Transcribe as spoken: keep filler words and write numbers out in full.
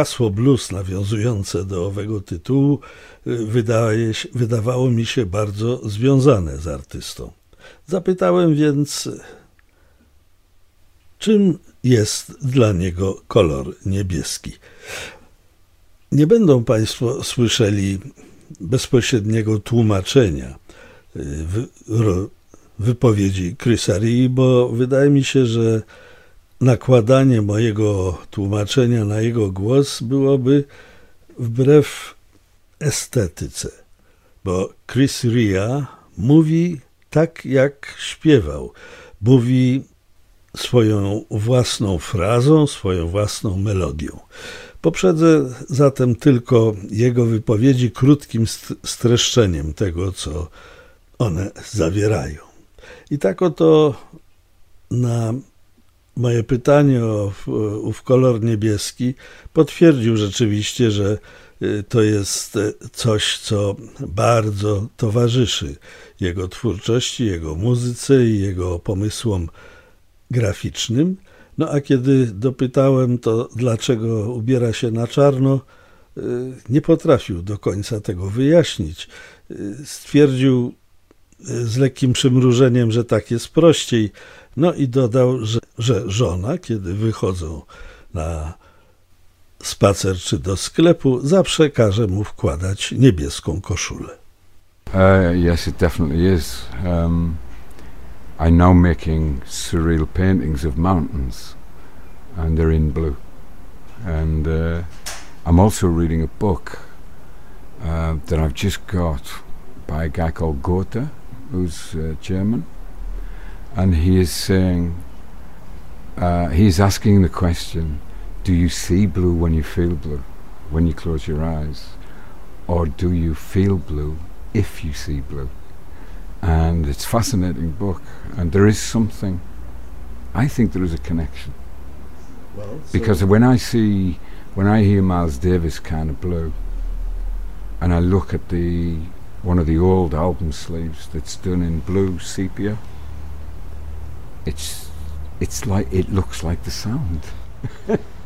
Hasło blues nawiązujące do owego tytułu wydaje się, wydawało mi się bardzo związane z artystą. Zapytałem więc, czym jest dla niego kolor niebieski. Nie będą Państwo słyszeli bezpośredniego tłumaczenia wypowiedzi Chrisa Rea, bo wydaje mi się, że nakładanie mojego tłumaczenia na jego głos byłoby wbrew estetyce, bo Chris Rea mówi tak, jak śpiewał. Mówi swoją własną frazą, swoją własną melodią. Poprzedzę zatem tylko jego wypowiedzi krótkim streszczeniem tego, co one zawierają. I tak oto na moje pytanie o ów kolor niebieski potwierdził rzeczywiście, że to jest coś, co bardzo towarzyszy jego twórczości, jego muzyce i jego pomysłom graficznym. No a kiedy dopytałem to, dlaczego ubiera się na czarno, nie potrafił do końca tego wyjaśnić. Stwierdził z lekkim przymrużeniem, że tak jest prościej. No i dodał, że, że żona, kiedy wychodzą na spacer czy do sklepu, zawsze każe mu wkładać niebieską koszulę. Uh, yes, it definitely is. Um, I'm now making surreal paintings of mountains, and they're in blue. And uh, I'm also reading a book uh, that I've just got by a guy called Goethe, who's uh, German. And he is saying, uh, he's asking the question, do you see blue when you feel blue, when you close your eyes? Or do you feel blue if you see blue? And it's a fascinating book. And there is something, I think there is a connection. Well, so because when I see, when I hear Miles Davis kind of blue, and I look at the one of the old album sleeves that's done in blue sepia, It's it's like it looks like the sound.